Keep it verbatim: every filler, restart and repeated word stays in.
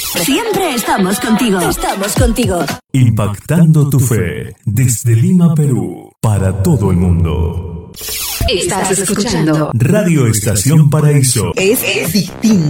Siempre estamos contigo. Estamos contigo. Impactando tu fe desde Lima, Perú, para todo el mundo. Estás escuchando Radio Estación Paraíso. Es, es distinto.